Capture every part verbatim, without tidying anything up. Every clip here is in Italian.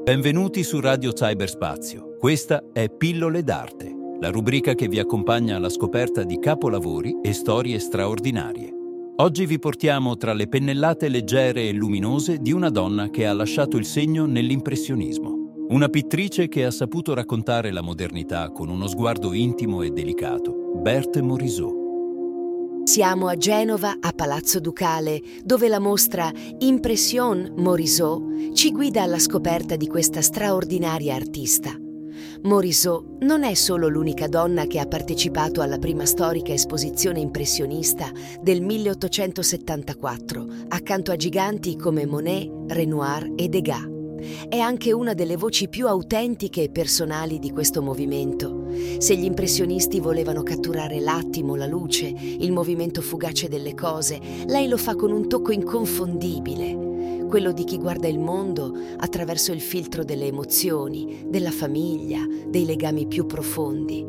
Benvenuti su Radio Cyberspazio. Questa è Pillole d'arte, la rubrica che vi accompagna alla scoperta di capolavori e storie straordinarie. Oggi vi portiamo tra le pennellate leggere e luminose di una donna che ha lasciato il segno nell'impressionismo. Una pittrice che ha saputo raccontare la modernità con uno sguardo intimo e delicato, Berthe Morisot. Siamo a Genova, a Palazzo Ducale, dove la mostra Impression Morisot ci guida alla scoperta di questa straordinaria artista. Morisot non è solo l'unica donna che ha partecipato alla prima storica esposizione impressionista del milleottocentosettantaquattro, accanto a giganti come Monet, Renoir e Degas. È anche una delle voci più autentiche e personali di questo movimento. Se gli impressionisti volevano catturare l'attimo, la luce, il movimento fugace delle cose, lei lo fa con un tocco inconfondibile, quello di chi guarda il mondo attraverso il filtro delle emozioni, della famiglia, dei legami più profondi.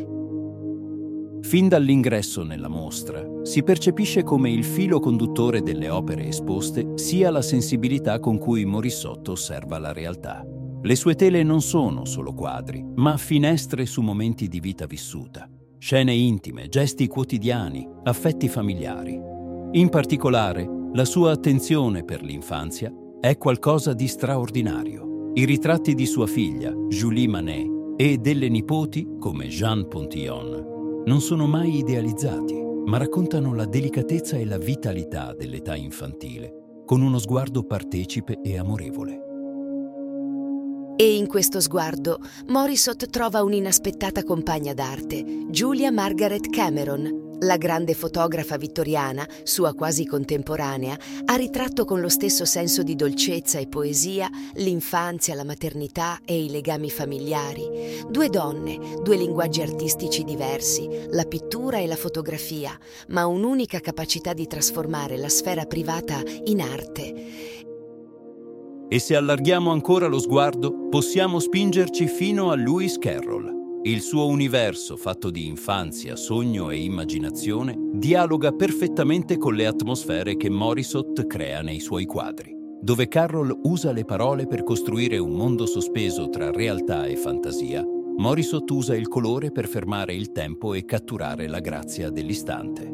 Fin dall'ingresso nella mostra si percepisce come il filo conduttore delle opere esposte sia la sensibilità con cui Morisot osserva la realtà. Le sue tele non sono solo quadri, ma finestre su momenti di vita vissuta, scene intime, gesti quotidiani, affetti familiari. In particolare, la sua attenzione per l'infanzia è qualcosa di straordinario. I ritratti di sua figlia, Julie Manet, e delle nipoti, come Jeanne Pontillon, non sono mai idealizzati, ma raccontano la delicatezza e la vitalità dell'età infantile, con uno sguardo partecipe e amorevole. E in questo sguardo Morisot trova un'inaspettata compagna d'arte, Julia Margaret Cameron. La grande fotografa vittoriana, sua quasi contemporanea, ha ritratto con lo stesso senso di dolcezza e poesia l'infanzia, la maternità e i legami familiari. Due donne, due linguaggi artistici diversi, la pittura e la fotografia, ma un'unica capacità di trasformare la sfera privata in arte. E se allarghiamo ancora lo sguardo, possiamo spingerci fino a Lewis Carroll. Il suo universo, fatto di infanzia, sogno e immaginazione, dialoga perfettamente con le atmosfere che Morisot crea nei suoi quadri, dove Carroll usa le parole per costruire un mondo sospeso tra realtà e fantasia. Morisot usa il colore per fermare il tempo e catturare la grazia dell'istante.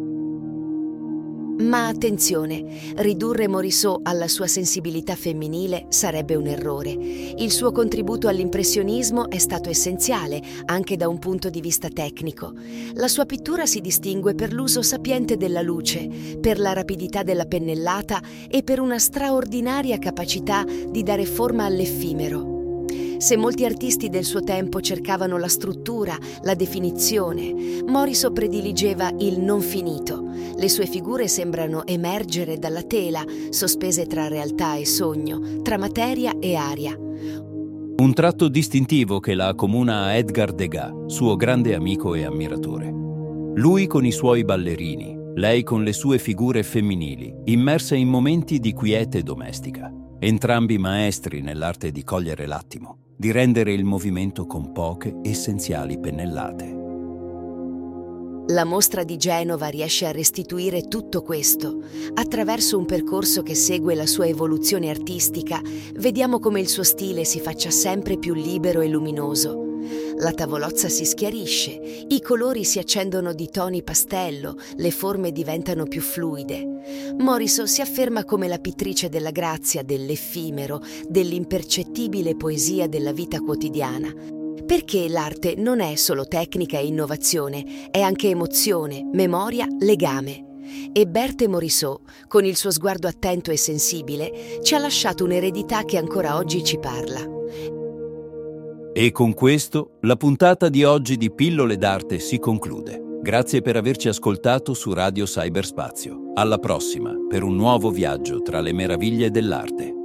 Ma attenzione, ridurre Morisot alla sua sensibilità femminile sarebbe un errore. Il suo contributo all'impressionismo è stato essenziale, anche da un punto di vista tecnico. La sua pittura si distingue per l'uso sapiente della luce, per la rapidità della pennellata e per una straordinaria capacità di dare forma all'effimero. Se molti artisti del suo tempo cercavano la struttura, la definizione, Morisot prediligeva il non finito. Le sue figure sembrano emergere dalla tela, sospese tra realtà e sogno, tra materia e aria. Un tratto distintivo che la accomuna a Edgar Degas, suo grande amico e ammiratore. Lui con i suoi ballerini, lei con le sue figure femminili, immerse in momenti di quiete domestica. Entrambi maestri nell'arte di cogliere l'attimo, di rendere il movimento con poche essenziali pennellate. La mostra di Genova riesce a restituire tutto questo. Attraverso un percorso che segue la sua evoluzione artistica, vediamo come il suo stile si faccia sempre più libero e luminoso. La tavolozza si schiarisce, i colori si accendono di toni pastello, le forme diventano più fluide. Morisot si afferma come la pittrice della grazia, dell'effimero, dell'impercettibile poesia della vita quotidiana. Perché l'arte non è solo tecnica e innovazione, è anche emozione, memoria, legame. E Berthe Morisot, con il suo sguardo attento e sensibile, ci ha lasciato un'eredità che ancora oggi ci parla. E con questo la puntata di oggi di Pillole d'arte si conclude. Grazie per averci ascoltato su Radio Cyberspazio. Alla prossima per un nuovo viaggio tra le meraviglie dell'arte.